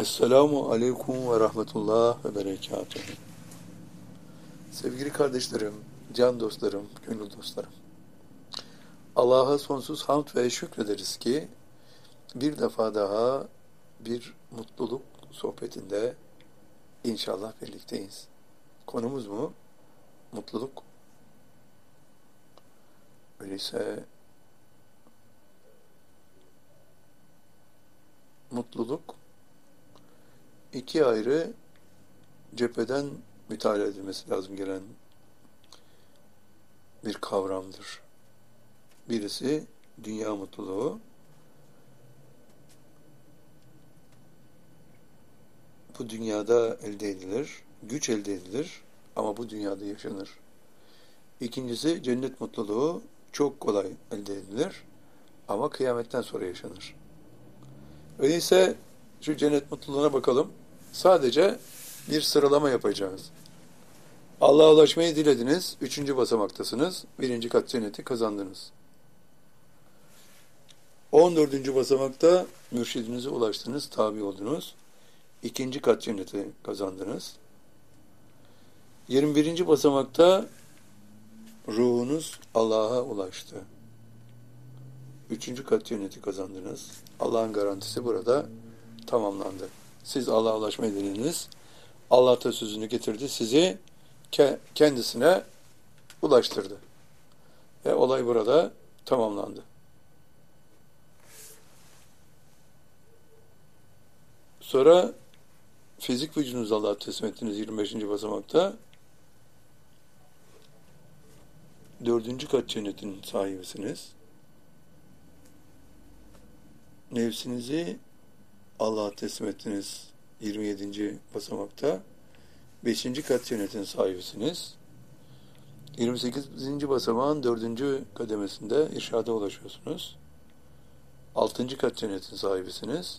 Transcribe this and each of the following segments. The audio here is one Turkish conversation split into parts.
Esselamu Aleyküm ve Rahmetullah ve Berekatuhu. Sevgili kardeşlerim, can dostlarım, gönül dostlarım. Allah'a sonsuz hamd ve şükrederiz ki bir defa daha bir mutluluk sohbetinde inşallah birlikteyiz. Konumuz mu? Mutluluk. Öyleyse mutluluk iki ayrı cepheden mütalaa edilmesi lazım gelen bir kavramdır. Birisi dünya mutluluğu. Bu dünyada elde edilir, güç elde edilir ama bu dünyada yaşanır. İkincisi cennet mutluluğu, çok kolay elde edilir ama kıyametten sonra yaşanır. Öyleyse şu cennet mutluluğuna bakalım. Sadece bir sıralama yapacağız. Allah'a ulaşmayı dilediniz, 3. basamaktasınız, 1. kat cenneti kazandınız. 14. basamakta mürşidinize ulaştınız, tabi oldunuz, 2. kat cenneti kazandınız. 21. basamakta ruhunuz Allah'a ulaştı. 3. kat cenneti kazandınız. Allah'ın garantisi burada tamamlandı. Siz Allah'a ulaşmayı dilediniz. Allah da sözünü getirdi, sizi kendisine ulaştırdı. Ve olay burada tamamlandı. Sonra fizik vücudunuzu Allah'a teslim ettiniz 25. basamakta. 4. kat cennetin sahibisiniz. Nefsinizi Allah'a teslim ettiniz 27. basamakta. 5. kat cennetin sahibisiniz. 28. basamağın 4. kademesinde irşada ulaşıyorsunuz. 6. kat cennetin sahibisiniz.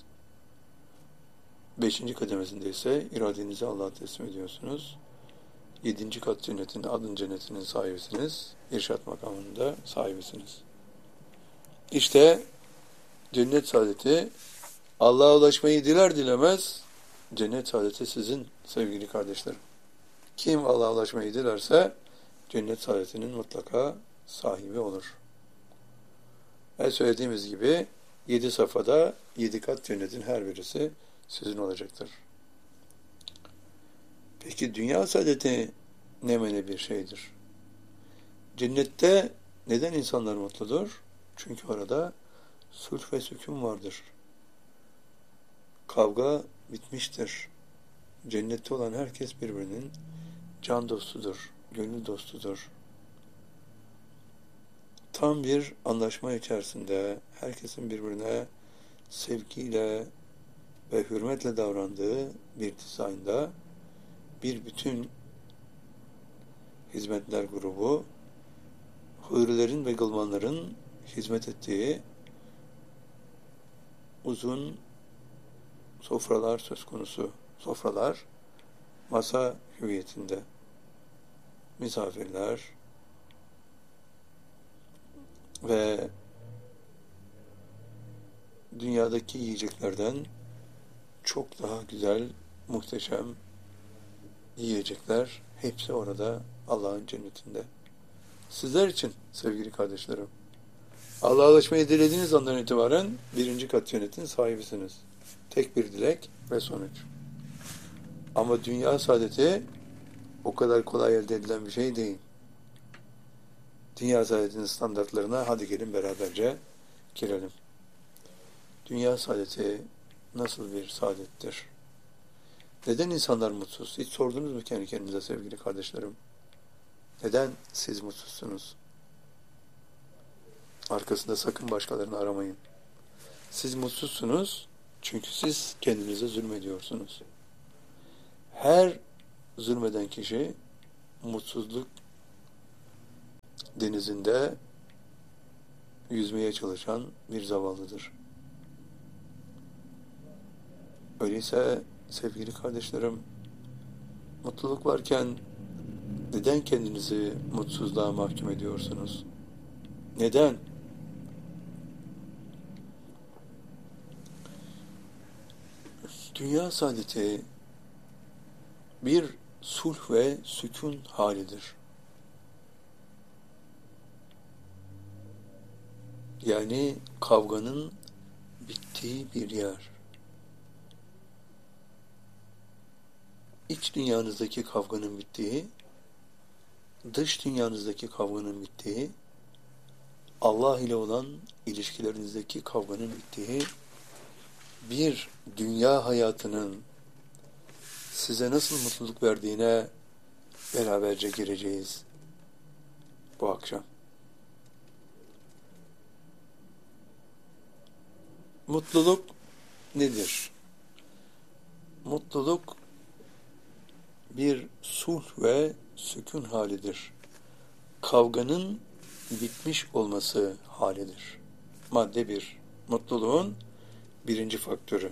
5. kademesinde ise iradenizi Allah'a teslim ediyorsunuz. 7. kat cennetin, adın cennetinin sahibisiniz. İrşad makamında sahibisiniz. İşte cennet saadeti, Allah'a ulaşmayı diler dilemez, cennet saadeti sizin sevgili kardeşlerim. Kim Allah'a ulaşmayı dilerse, cennet saadetinin mutlaka sahibi olur. Ve söylediğimiz gibi 7 safhada 7 kat cennetin her birisi sizin olacaktır. Peki dünya saadeti ne mene bir şeydir? Cennette neden insanlar mutludur? Çünkü orada sulh ve sükun vardır. Kavga bitmiştir. Cennette olan herkes birbirinin can dostudur, gönül dostudur. Tam bir anlaşma içerisinde herkesin birbirine sevgiyle ve hürmetle davrandığı bir dizaynda bir bütün hizmetler grubu, hurilerin ve gılmanların hizmet ettiği uzun sofralar söz konusu. Sofralar masa hüviyetinde. Misafirler ve dünyadaki yiyeceklerden çok daha güzel, muhteşem yiyecekler hepsi orada Allah'ın cennetinde. Sizler için sevgili kardeşlerim, Allah'a ulaşmayı dilediğiniz andan itibaren 1. kat cennetin sahibisiniz. Tek bir dilek ve sonuç. Ama dünya saadeti o kadar kolay elde edilen bir şey değil. Dünya saadetinin standartlarına hadi gelin beraberce girelim. Dünya saadeti nasıl bir saadettir? Neden insanlar mutsuz? Hiç sordunuz mu kendi kendinize sevgili kardeşlerim? Neden siz mutsuzsunuz? Arkasında sakın başkalarını aramayın. Siz mutsuzsunuz çünkü siz kendinize zulmediyorsunuz. Her zulmeden kişi mutsuzluk denizinde yüzmeye çalışan bir zavallıdır. Öyleyse sevgili kardeşlerim, mutluluk varken neden kendinizi mutsuzluğa mahkum ediyorsunuz? Neden? Dünya saadeti bir sulh ve sükun halidir. Yani kavganın bittiği bir yer. İç dünyanızdaki kavganın bittiği, dış dünyanızdaki kavganın bittiği, Allah ile olan ilişkilerinizdeki kavganın bittiği bir dünya hayatının size nasıl mutluluk verdiğine beraberce gireceğiz bu akşam. Mutluluk nedir? Mutluluk bir sulh ve sükun halidir. Kavganın bitmiş olması halidir. Madde 1. Mutluluğun birinci faktörü.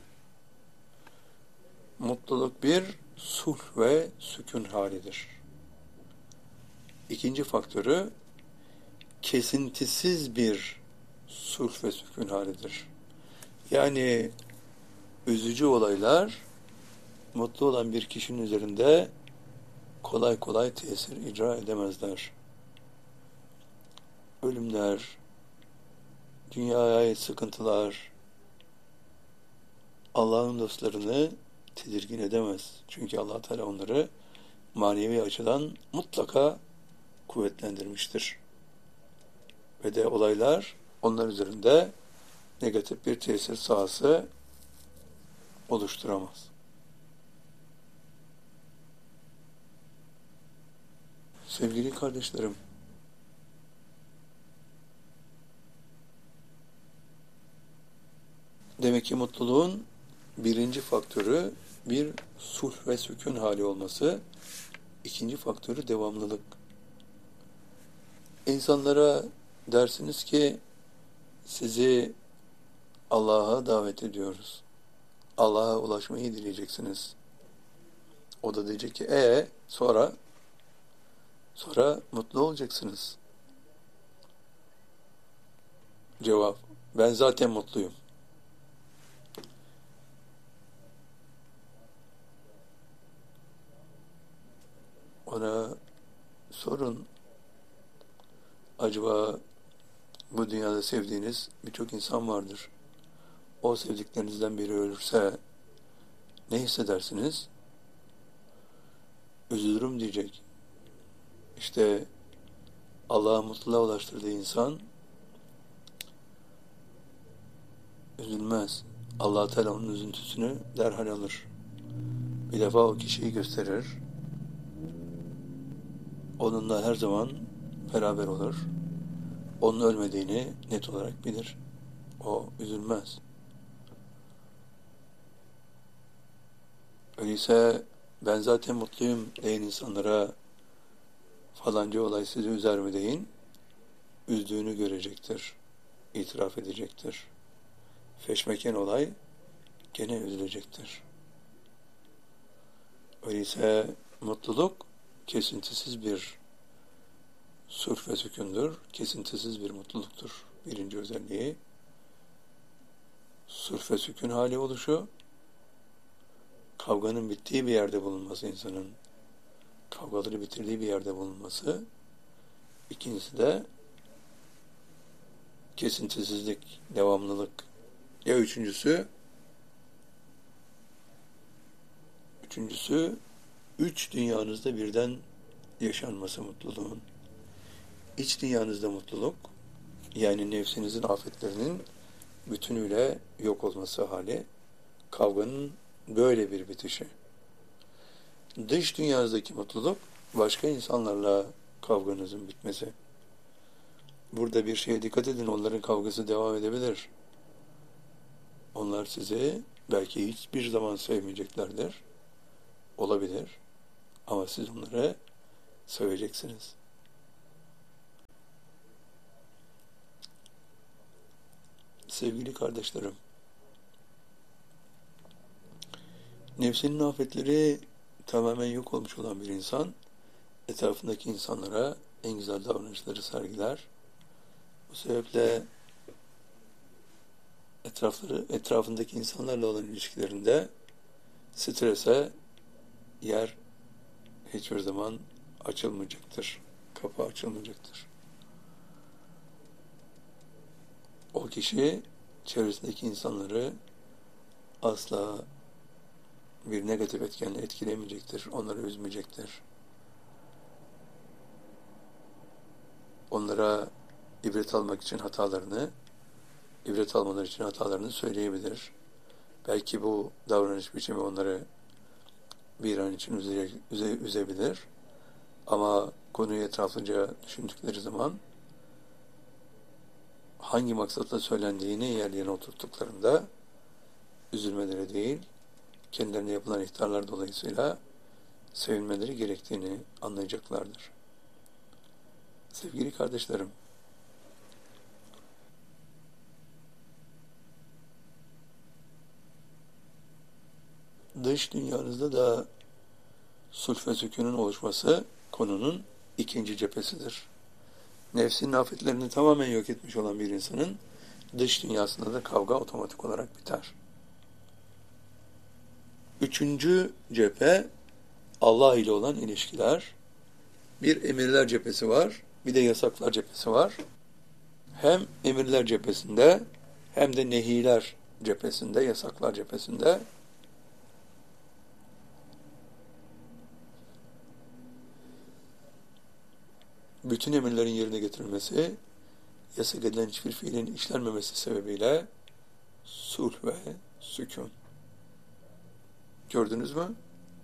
Mutluluk bir sulh ve sükun halidir. İkinci faktörü kesintisiz bir sulh ve sükun halidir. Yani üzücü olaylar mutlu olan bir kişinin üzerinde kolay kolay tesir icra edemezler. Ölümler, dünyaya ait sıkıntılar Allah'ın dostlarını tedirgin edemez. Çünkü Allah Teala onları manevi açıdan mutlaka kuvvetlendirmiştir. Ve de olaylar onlar üzerinde negatif bir tesir sahası oluşturamaz. Sevgili kardeşlerim, demek ki mutluluğun birinci faktörü bir sulh ve sükun hali olması, ikinci faktörü devamlılık. İnsanlara dersiniz ki sizi Allah'a davet ediyoruz. Allah'a ulaşmayı dileyeceksiniz. O da diyecek ki sonra mutlu olacaksınız. Cevap: ben zaten mutluyum. Ona sorun, acaba bu dünyada sevdiğiniz birçok insan vardır. O sevdiklerinizden biri ölürse ne hissedersiniz? Üzülürüm diyecek. İşte Allah'a mutluluğa ulaştırdığı insan üzülmez. Allah Teala onun üzüntüsünü derhal alır. Bir defa o kişiyi gösterir. Onunla her zaman beraber olur. Onun ölmediğini net olarak bilir. O üzülmez. Öyleyse ben zaten mutluyum deyin insanlara, falanca olay sizi üzer mi deyin, üzdüğünü görecektir, itiraf edecektir. Feşmeken olay gene üzülecektir. Öyleyse mutluluk kesintisiz bir sulh ve sükûndür, kesintisiz bir mutluluktur. Birinci özelliği, sulh ve sükûn hali oluşu, kavganın bittiği bir yerde bulunması insanın, kavgaları bitirdiği bir yerde bulunması. İkincisi de kesintisizlik, devamlılık. Ya üçüncüsü, üç dünyanızda birden yaşanması mutluluğun. İç dünyanızda mutluluk, yani nefsinizin afetlerinin bütünüyle yok olması hali, kavganın böyle bir bitişi. Dış dünyanızdaki mutluluk, başka insanlarla kavganızın bitmesi. Burada bir şeye dikkat edin, onların kavgası devam edebilir. Onlar sizi belki hiçbir zaman sevmeyeceklerdir. Olabilir. Ama siz onları seveceksiniz. Sevgili kardeşlerim, nefsinin afetleri tamamen yok olmuş olan bir insan, etrafındaki insanlara en güzel davranışları sergiler. Bu sebeple etrafındaki insanlarla olan ilişkilerinde Strese yer hiçbir zaman açılmayacaktır. Kapı açılmayacaktır. O kişi çevresindeki insanları asla bir negatif etkenle etkilemeyecektir. Onları üzmeyecektir. Onlara ibret almak için ibret almaları için hatalarını söyleyebilir. Belki bu davranış biçimi onları bir an için üzebilir. Ama konuyu etraflıca düşündükleri zaman hangi maksatla söylendiğini yerlerine oturttuklarında üzülmeleri değil, kendilerine yapılan ihtarlar dolayısıyla sevinmeleri gerektiğini anlayacaklardır. Sevgili kardeşlerim, dış dünyanızda da sulh ve sükûnun oluşması konunun ikinci cephesidir. Nefsinin afetlerini tamamen yok etmiş olan bir insanın dış dünyasında da kavga otomatik olarak biter. Üçüncü cephe Allah ile olan ilişkiler. Bir emirler cephesi var, bir de yasaklar cephesi var. Hem emirler cephesinde hem de nehiler cephesinde, yasaklar cephesinde bütün emirlerin yerine getirilmesi, yasak edilen hiçbir fiilin işlenmemesi sebebiyle sulh ve sükun. Gördünüz mü?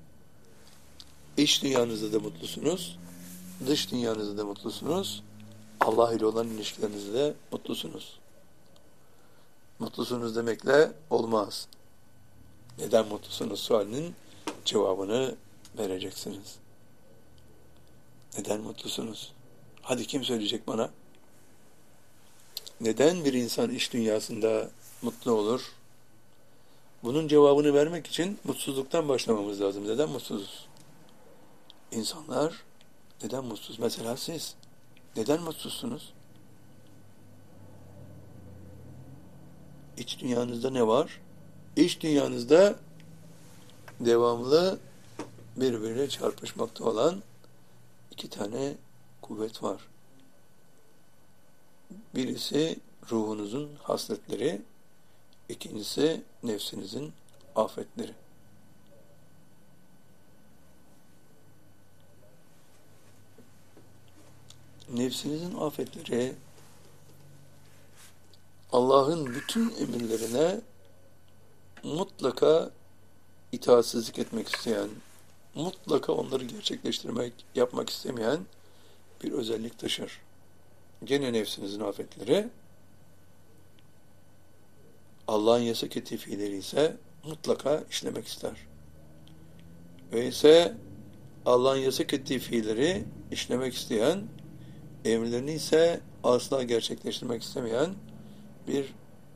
İç dünyanızda da mutlusunuz, dış dünyanızda da mutlusunuz, Allah ile olan ilişkilerinizde de mutlusunuz. Mutlusunuz demekle olmaz. Neden mutlusunuz sualinin cevabını vereceksiniz. Neden mutlusunuz? Hadi kim söyleyecek bana? Neden bir insan iş dünyasında mutlu olur? Bunun cevabını vermek için mutsuzluktan başlamamız lazım. Neden mutsuzuz? İnsanlar neden mutsuz? Mesela siz neden mutsuzsunuz? İç dünyanızda ne var? İç dünyanızda devamlı birbirine çarpışmakta olan iki tane kuvvet var. Birisi ruhunuzun hasletleri, ikincisi nefsinizin afetleri. Nefsinizin afetleri Allah'ın bütün emirlerine mutlaka itaatsizlik etmek isteyen, mutlaka onları yapmak istemeyen bir özellik taşır. Gene nefsinizin afetleri, Allah'ın yasak ettiği fiilleri ise mutlaka işlemek ister. Ve ise Allah'ın yasak ettiği fiilleri işlemek isteyen, emirlerini ise asla gerçekleştirmek istemeyen bir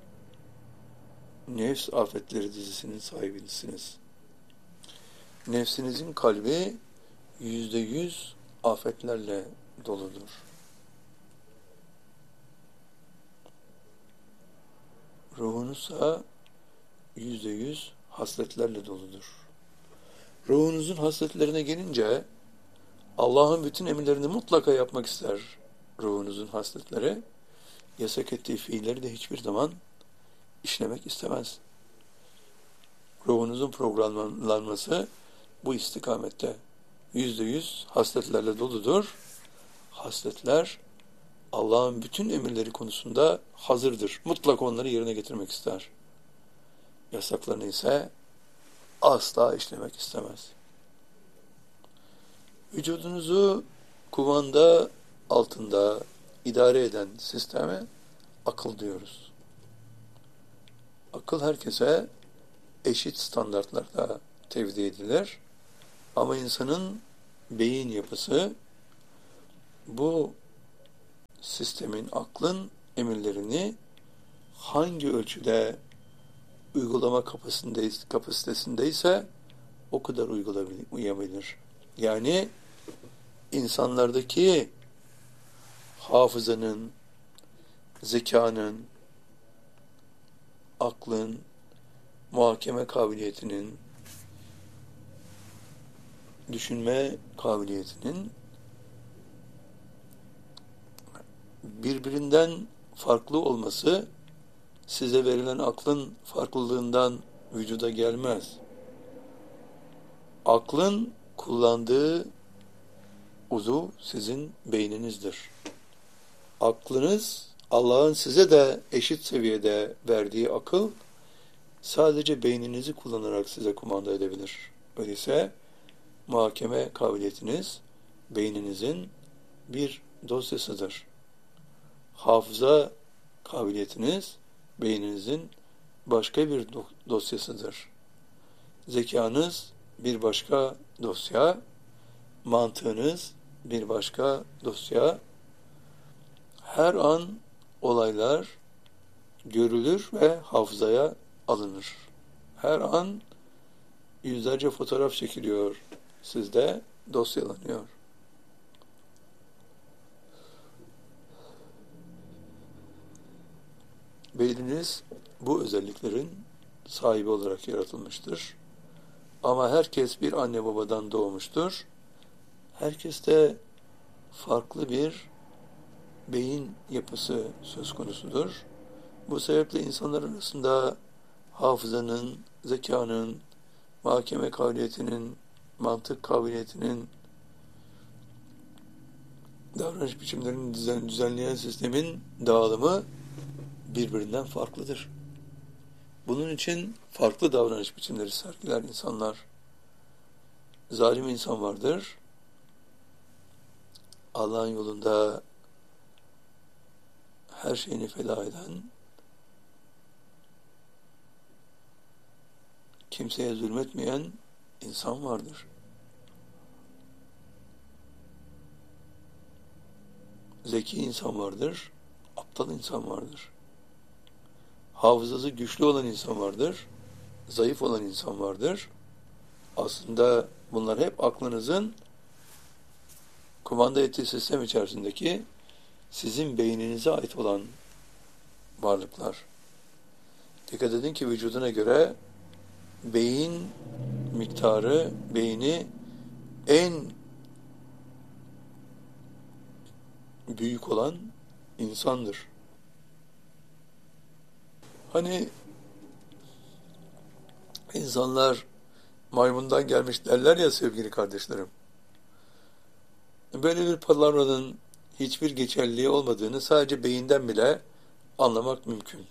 nefs afetleri dizisinin sahibisiniz. Nefsinizin kalbi %100 afetlerle doludur. Ruhunuzsa %100 hasletlerle doludur. Ruhunuzun hasletlerine gelince Allah'ın bütün emirlerini mutlaka yapmak ister ruhunuzun hasletleri. Yasak ettiği fiilleri de hiçbir zaman işlemek istemez. Ruhunuzun programlanması bu istikamette. %100 hasletlerle doludur. Hasletler Allah'ın bütün emirleri konusunda hazırdır. Mutlaka onları yerine getirmek ister. Yasaklarını ise asla işlemek istemez. Vücudunuzu kumanda altında idare eden sisteme akıl diyoruz. Akıl herkese eşit standartlarda tevdi edilir. Ama insanın beyin yapısı bu sistemin, aklın emirlerini hangi ölçüde uygulama kapasitesindeyse o kadar uyabilir. Yani insanlardaki hafızanın, zekanın, aklın, muhakeme kabiliyetinin, düşünme kabiliyetinin birbirinden farklı olması size verilen aklın farklılığından vücuda gelmez. Aklın kullandığı uzuv sizin beyninizdir. Aklınız, Allah'ın size de eşit seviyede verdiği akıl, sadece beyninizi kullanarak size kumanda edebilir. Öyleyse muhakeme kabiliyetiniz beyninizin bir dosyasıdır. Hafıza kabiliyetiniz beyninizin başka bir dosyasıdır. Zekanız bir başka dosya, mantığınız bir başka dosya. Her an olaylar görülür ve hafızaya alınır. Her an yüzlerce fotoğraf çekiliyor, sizde dosyalanıyor. Beyniniz bu özelliklerin sahibi olarak yaratılmıştır. Ama herkes bir anne babadan doğmuştur. Herkeste farklı bir beyin yapısı söz konusudur. Bu sebeple insanlar arasında hafızanın, zekanın, muhakeme kabiliyetinin, mantık kabiliyetinin, davranış biçimlerini düzenleyen sistemin dağılımı birbirinden farklıdır. Bunun için farklı davranış biçimleri sergiler insanlar. Zalim insan vardır. Allah'ın yolunda her şeyini feda eden, kimseye zulmetmeyen insan vardır. Zeki insan vardır, aptal insan vardır. Hafızası güçlü olan insan vardır, zayıf olan insan vardır. Aslında bunlar hep aklınızın kumanda ettiği sistem içerisindeki sizin beyninize ait olan varlıklar. Dikkat edin ki vücuduna göre beyin miktarı, beyni en büyük olan insandır. Hani insanlar maymundan gelmiş derler ya sevgili kardeşlerim. Böyle bir palavranın hiçbir geçerliliği olmadığını sadece beyinden bile anlamak mümkün.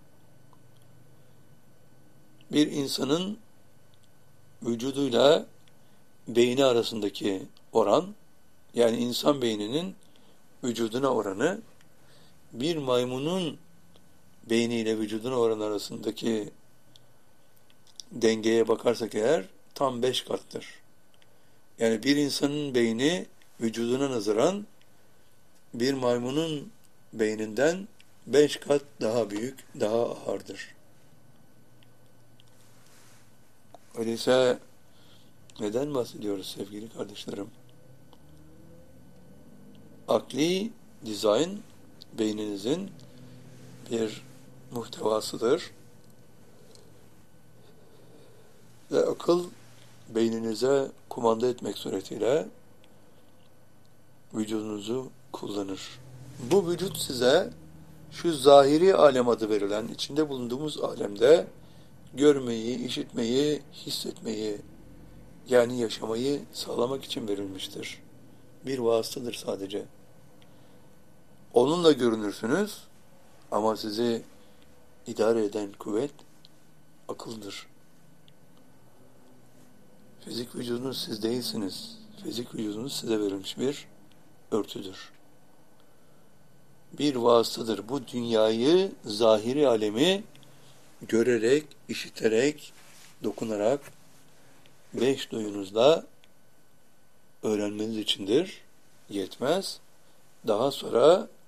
Bir insanın vücuduyla beyni arasındaki oran, yani insan beyninin vücuduna oranı, bir maymunun beyniyle vücuduna oran arasındaki dengeye bakarsak eğer tam 5 kattır. Yani bir insanın beyni vücuduna nazaran bir maymunun beyninden 5 kat daha büyük, daha ağırdır. Öyleyse neden bahsediyoruz sevgili kardeşlerim? Akli dizayn beyninizin bir muhtevasıdır. Ve akıl beyninize kumanda etmek suretiyle vücudunuzu kullanır. Bu vücut size şu zahiri alem adı verilen içinde bulunduğumuz alemde görmeyi, işitmeyi, hissetmeyi, yani yaşamayı sağlamak için verilmiştir. Bir vasıtadır sadece. Onunla görünürsünüz ama sizi idare eden kuvvet akıldır. Fizik vücudunuz siz değilsiniz. Fizik vücudunuz size verilmiş bir örtüdür. Bir vasıtadır. Bu dünyayı, zahiri alemi görerek, işiterek, dokunarak 5 duyunuzla öğrenmeniz içindir. Yetmez. Daha sonra